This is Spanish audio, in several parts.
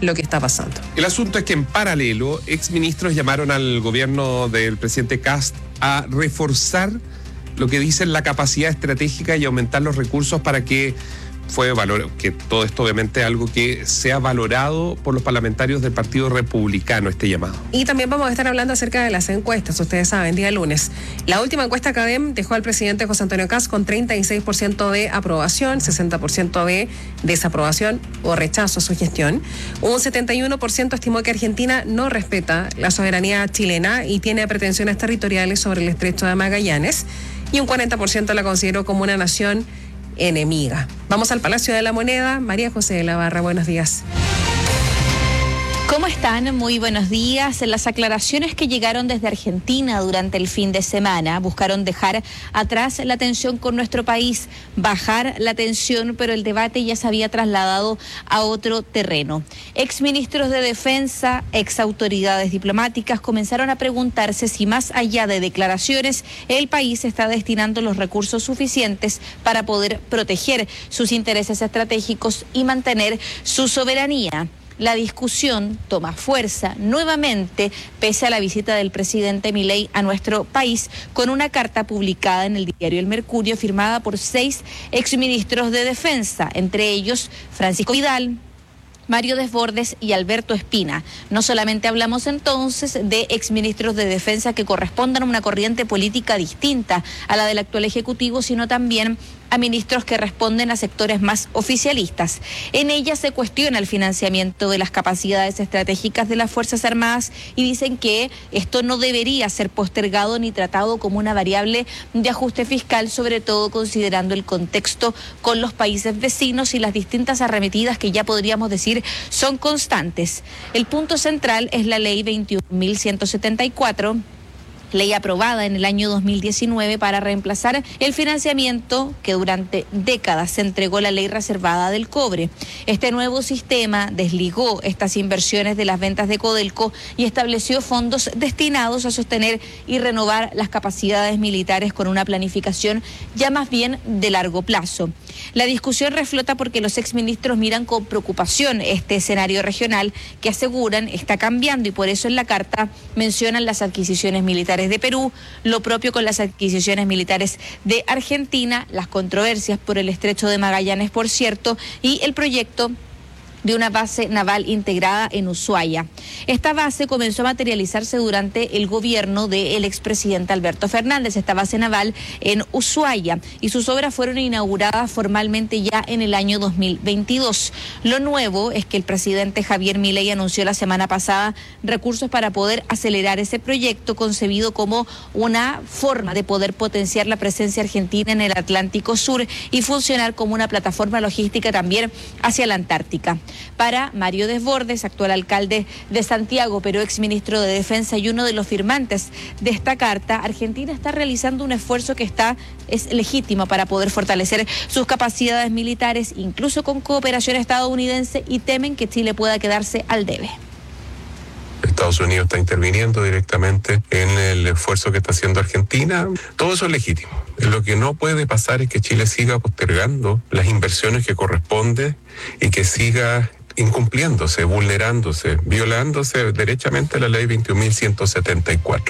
lo que está pasando. El asunto es que en paralelo, exministros llamaron al gobierno del presidente Kast a reforzar lo que dicen la capacidad estratégica y aumentar los recursos para que que todo esto obviamente es algo que sea valorado por los parlamentarios del Partido Republicano, este llamado. Y también vamos a estar hablando acerca de las encuestas, ustedes saben, día lunes. La última encuesta CADEM dejó al presidente José Antonio Kast con 36% de aprobación, 60% de desaprobación o rechazo a su gestión. Un 71% estimó que Argentina no respeta la soberanía chilena y tiene pretensiones territoriales sobre el estrecho de Magallanes, y un 40% la consideró como una nación enemiga. Vamos al Palacio de la Moneda. María José de la Barra, buenos días. ¿Cómo están? Muy buenos días. Las aclaraciones que llegaron desde Argentina durante el fin de semana buscaron dejar atrás la tensión con nuestro país, bajar la tensión, pero el debate ya se había trasladado a otro terreno. Exministros de Defensa, exautoridades diplomáticas comenzaron a preguntarse si más allá de declaraciones, el país está destinando los recursos suficientes para poder proteger sus intereses estratégicos y mantener su soberanía. La discusión toma fuerza nuevamente pese a la visita del presidente Milei a nuestro país, con una carta publicada en el diario El Mercurio firmada por 6 exministros de Defensa, entre ellos Francisco Vidal, Mario Desbordes y Alberto Espina. No solamente hablamos entonces de exministros de Defensa que correspondan a una corriente política distinta a la del actual Ejecutivo, sino también a ministros que responden a sectores más oficialistas. En ella se cuestiona el financiamiento de las capacidades estratégicas de las Fuerzas Armadas y dicen que esto no debería ser postergado ni tratado como una variable de ajuste fiscal, sobre todo considerando el contexto con los países vecinos y las distintas arremetidas que ya podríamos decir son constantes. El punto central es la ley 21.174, ley aprobada en el año 2019 para reemplazar el financiamiento que durante décadas se entregó la ley reservada del cobre. Este nuevo sistema desligó estas inversiones de las ventas de Codelco y estableció fondos destinados a sostener y renovar las capacidades militares con una planificación ya más bien de largo plazo. La discusión reflota porque los exministros miran con preocupación este escenario regional que aseguran está cambiando, y por eso en la carta mencionan las adquisiciones militares de Perú, lo propio con las adquisiciones militares de Argentina, las controversias por el estrecho de Magallanes, por cierto, y el proyecto de una base naval integrada en Ushuaia. Esta base comenzó a materializarse durante el gobierno del expresidente Alberto Fernández, esta base naval en Ushuaia, y sus obras fueron inauguradas formalmente ya en el año 2022. Lo nuevo es que el presidente Javier Milei anunció la semana pasada recursos para poder acelerar ese proyecto, concebido como una forma de poder potenciar la presencia argentina en el Atlántico Sur y funcionar como una plataforma logística también hacia la Antártica. Para Mario Desbordes, actual alcalde de Santiago, pero exministro de Defensa y uno de los firmantes de esta carta, Argentina está realizando un esfuerzo que es legítimo para poder fortalecer sus capacidades militares, incluso con cooperación estadounidense, y temen que Chile pueda quedarse al debe. Estados Unidos está interviniendo directamente en el esfuerzo que está haciendo Argentina. Todo eso es legítimo. Lo que no puede pasar es que Chile siga postergando las inversiones que corresponden y que siga incumpliéndose, vulnerándose, violándose derechamente la ley 21.174.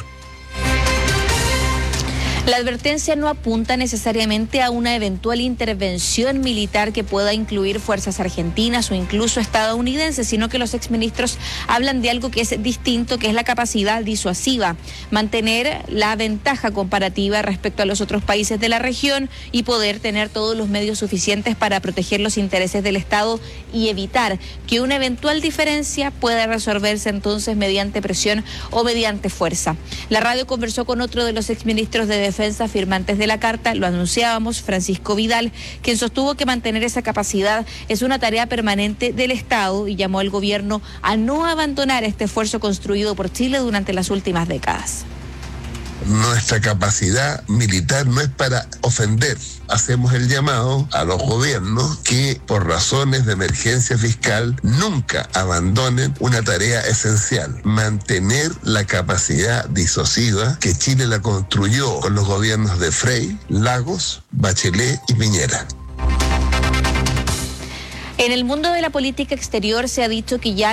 La advertencia no apunta necesariamente a una eventual intervención militar que pueda incluir fuerzas argentinas o incluso estadounidenses, sino que los exministros hablan de algo que es distinto, que es la capacidad disuasiva, mantener la ventaja comparativa respecto a los otros países de la región y poder tener todos los medios suficientes para proteger los intereses del Estado y evitar que una eventual diferencia pueda resolverse entonces mediante presión o mediante fuerza. La radio conversó con otro de los exministros de Defensa firmantes de la carta, lo anunciábamos, Francisco Vidal, quien sostuvo que mantener esa capacidad es una tarea permanente del Estado y llamó al gobierno a no abandonar este esfuerzo construido por Chile durante las últimas décadas. Nuestra capacidad militar no es para ofender. Hacemos el llamado a los gobiernos que, por razones de emergencia fiscal, nunca abandonen una tarea esencial: mantener la capacidad disuasiva que Chile la construyó con los gobiernos de Frei, Lagos, Bachelet y Piñera. En el mundo de la política exterior se ha dicho que ya